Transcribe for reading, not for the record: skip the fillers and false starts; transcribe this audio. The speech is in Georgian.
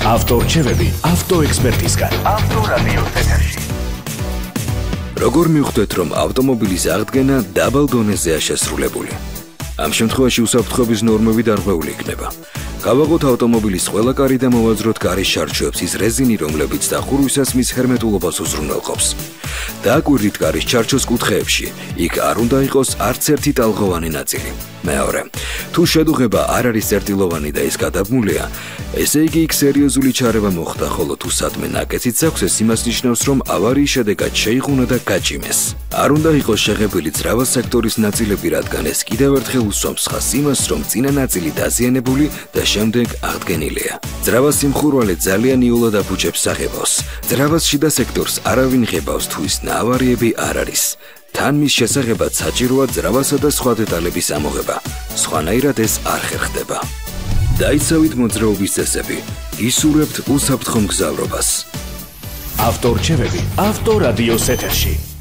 ავტორჩევები ავტოექსპერტისგან. ავტორადიოს ეთერში. როგორ მივხვდეთ, რომ ავტომობილის აღდგენა დაბალ დონეზეა შესრულებული? ამ შემთხვევაში უსაფრთხოების ნორმები დარღვეული იქნება. გავაღოთ ავტომობილის ყველა კარი და მოვაძროთ კარის შარჩოებს ის რეზინი, რომლებიც დახურვისას მის ჰერმეტულობას უზრუნველყოფს. დააკვირდით კარის ჩარჩოს კუთხეებში, იქ არ უნდა იყოს არც ერთი ტალღოვანი ნაწილი. მეორე, თუ შედუღება არ არის წერტილოვანი და ის გადაბმულია, ესე იგი იქ სერიოზული ჩარევა მოხდა, ხოლო თუ სადმე ნაკეციც აქვს, ეს იმას ნიშნავს, რომ ავარიის შედეგად შეიღუნა და გაჭიმეს. არ უნდა იყოს შეღებილი ძრავა სექტორის ნაწილები, რადგან ეს კიდევ ერთხელ უსვამს ხაზს იმას, რომ წინა ნაწილი დაზიანებული და შემდეგ აღდგენილია. ძრავას სიმხურვალე ძალიან იოლად აფუჭებს საღებავს. ძრავას შიდა სექტორს არავინ ღებავს თუ ის ნაავარიები არ არის. თან მის შესახებად საჭიროა ძრავასა და სხვა დეტალების ამოღება. სხვანაირად ეს არ ხერხდება. დაიცავით მოძრაობის წესები. ისურვებთ უსაფრთხო მგზავრობას. ავტორჩევები ავტორადიოს ეთერში.